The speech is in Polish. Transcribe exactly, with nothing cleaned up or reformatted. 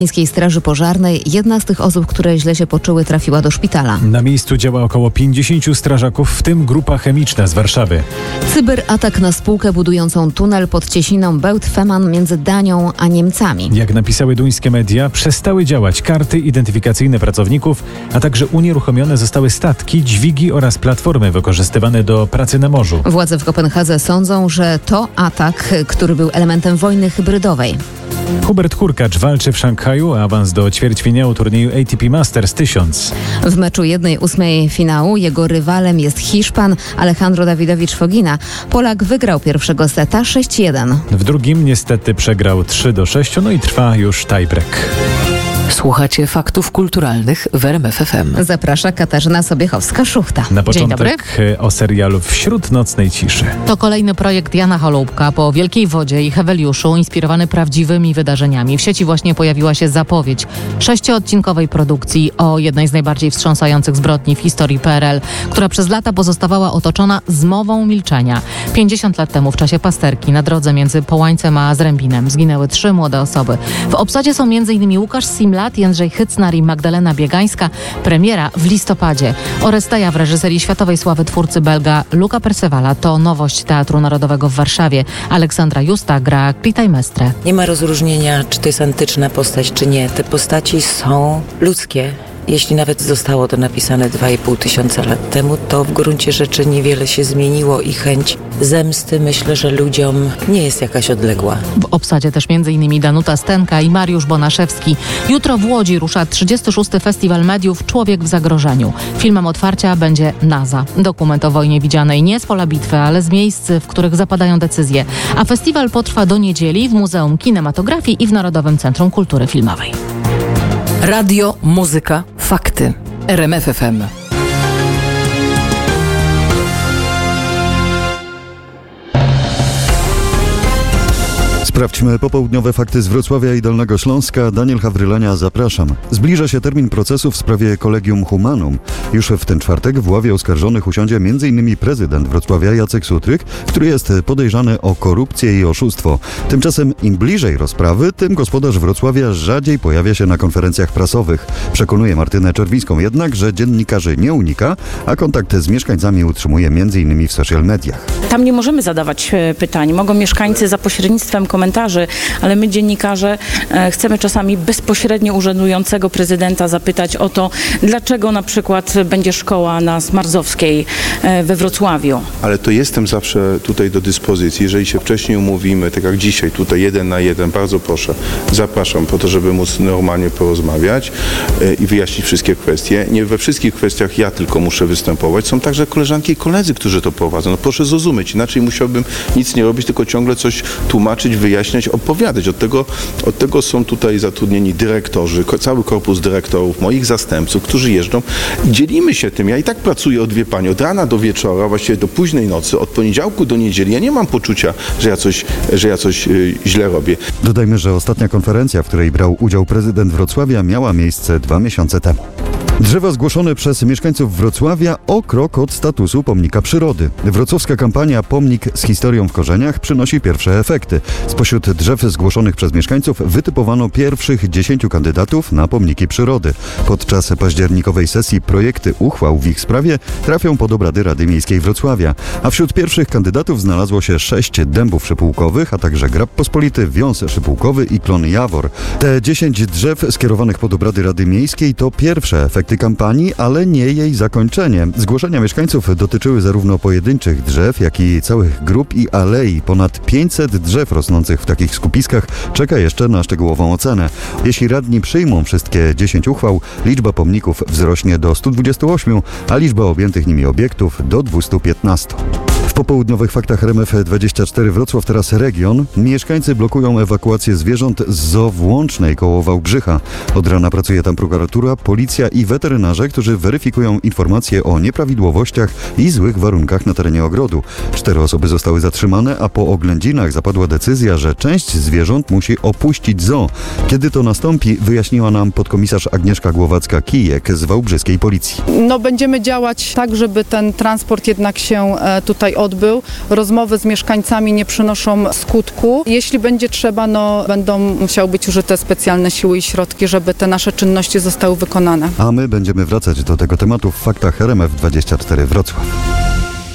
Miejskiej Straży Pożarnej. Jedna z tych osób, które źle się poczuły, trafiła do szpitala. Na miejscu działa około pięćdziesięciu strażaków, w tym grupa chemiczna z Warszawy. Cyberatak na spółkę budującą tunel pod cieśniną Bełt-Fehmarn między Danią a Niemcami. Jak napisały duńskie media, przestały działać karty identyfikacyjne pracowników, a także unieruchomione zostały statki, dźwigi oraz platformy wykorzystywane do pracy na morzu. Władze w Kopenhadze sądzą, że to atak, który był elementem wojny hybrydowej. Hubert Hurkacz walczy w Szanghaju o awans do ćwierćfinału turnieju A T P Masters tysiąc. W meczu jednej ósmej finału jego rywalem jest Hiszpan Alejandro Davidowicz Fogina. Polak wygrał pierwszego seta sześć jeden. W drugim niestety przegrał trzy do sześciu, no i trwa już tiebreak. Słuchacie faktów kulturalnych w R M F F M. Zaprasza Katarzyna Sobiechowska-Szuchta. Na początek dobry. o serialu Wśród nocnej ciszy. To kolejny projekt Jana Holubka po Wielkiej Wodzie i Heweliuszu, inspirowany prawdziwymi wydarzeniami. W sieci właśnie pojawiła się zapowiedź sześcioodcinkowej produkcji o jednej z najbardziej wstrząsających zbrodni w historii P R L, która przez lata pozostawała otoczona zmową milczenia. pięćdziesiąt lat temu w czasie pasterki na drodze między Połańcem a Zrębinem zginęły trzy młode osoby. W obsadzie są m.in. Łukasz Simlat, Jędrzej Hycnar i Magdalena Biegańska. Premiera w listopadzie. Oresteja w reżyserii światowej sławy twórcy belga Luca Percevala to nowość Teatru Narodowego w Warszawie. Aleksandra Justa gra Clitemnestre. Nie ma rozróżnienia, czy to jest antyczna postać, czy nie. Te postaci są ludzkie. Jeśli nawet zostało to napisane dwa i pół tysiąca lat temu, to w gruncie rzeczy niewiele się zmieniło i chęć zemsty, myślę, że ludziom nie jest jakaś odległa. W obsadzie też m.in. Danuta Stenka i Mariusz Bonaszewski. Jutro w Łodzi rusza trzydziesty szósty Festiwal Mediów Człowiek w zagrożeniu. Filmem otwarcia będzie NASA. Dokument o wojnie widzianej nie z pola bitwy, ale z miejsc, w których zapadają decyzje. A festiwal potrwa do niedzieli w Muzeum Kinematografii i w Narodowym Centrum Kultury Filmowej. Radio, muzyka, fakty. R M F F M. Sprawdźmy popołudniowe fakty z Wrocławia i Dolnego Śląska. Daniel Hawrylania, zapraszam. Zbliża się termin procesu w sprawie Collegium Humanum. Już w ten czwartek w ławie oskarżonych usiądzie m.in. prezydent Wrocławia Jacek Sutryk, który jest podejrzany o korupcję i oszustwo. Tymczasem im bliżej rozprawy, tym gospodarz Wrocławia rzadziej pojawia się na konferencjach prasowych. Przekonuje Martynę Czerwińską jednak, że dziennikarzy nie unika, a kontakt z mieszkańcami utrzymuje m.in. w social mediach. Tam nie możemy zadawać pytań. Mogą mieszkańcy za pośrednictwem komentarzy, ale my dziennikarze e, chcemy czasami bezpośrednio urzędującego prezydenta zapytać o to, dlaczego na przykład będzie szkoła na Smarzowskiej e, we Wrocławiu. Ale to jestem zawsze tutaj do dyspozycji. Jeżeli się wcześniej umówimy, tak jak dzisiaj, tutaj jeden na jeden, bardzo proszę, zapraszam po to, żeby móc normalnie porozmawiać e, i wyjaśnić wszystkie kwestie. Nie we wszystkich kwestiach ja tylko muszę występować. Są także koleżanki i koledzy, którzy to prowadzą. No proszę zrozumieć, inaczej musiałbym nic nie robić, tylko ciągle coś tłumaczyć, wyjaśniać, opowiadać. Od tego, od tego są tutaj zatrudnieni dyrektorzy, cały korpus dyrektorów, moich zastępców, którzy jeżdżą i dzielimy się tym. Ja i tak pracuję od, wie pani, od rana do wieczora, właściwie do późnej nocy, od poniedziałku do niedzieli. Ja nie mam poczucia, że ja coś, że ja coś yy, źle robię. Dodajmy, że ostatnia konferencja, w której brał udział prezydent Wrocławia, miała miejsce dwa miesiące temu. Drzewa zgłoszone przez mieszkańców Wrocławia o krok od statusu pomnika przyrody. Wrocławska kampania Pomnik z historią w korzeniach przynosi pierwsze efekty. Spośród drzew zgłoszonych przez mieszkańców wytypowano pierwszych dziesięciu kandydatów na pomniki przyrody. Podczas październikowej sesji projekty uchwał w ich sprawie trafią pod obrady Rady Miejskiej Wrocławia. A wśród pierwszych kandydatów znalazło się sześć dębów szypułkowych, a także grab pospolity, wiąz szypułkowy i klon jawor. Te dziesięć drzew skierowanych pod obrady Rady Miejskiej to pierwsze efekty kampanii, ale nie jej zakończenie. Zgłoszenia mieszkańców dotyczyły zarówno pojedynczych drzew, jak i całych grup i alei. Ponad pięćset drzew rosnących w takich skupiskach czeka jeszcze na szczegółową ocenę. Jeśli radni przyjmą wszystkie dziesięć uchwał, liczba pomników wzrośnie do stu dwudziestu ośmiu, a liczba objętych nimi obiektów do dwustu piętnastu. W popołudniowych faktach R M F dwadzieścia cztery Wrocław, teraz region. Mieszkańcy blokują ewakuację zwierząt z zoo w Łącznej koło Wałbrzycha. Od rana pracuje tam prokuratura, policja i weterynarze, którzy weryfikują informacje o nieprawidłowościach i złych warunkach na terenie ogrodu. Cztery osoby zostały zatrzymane, a po oględzinach zapadła decyzja, że część zwierząt musi opuścić zoo. Kiedy to nastąpi, wyjaśniła nam podkomisarz Agnieszka Głowacka-Kijek z wałbrzyskiej policji. No, będziemy działać tak, żeby ten transport jednak się tutaj odbył. odbył. Rozmowy z mieszkańcami nie przynoszą skutku. Jeśli będzie trzeba, no będą musiały być użyte specjalne siły i środki, żeby te nasze czynności zostały wykonane. A my będziemy wracać do tego tematu w Faktach R M F dwadzieścia cztery Wrocław.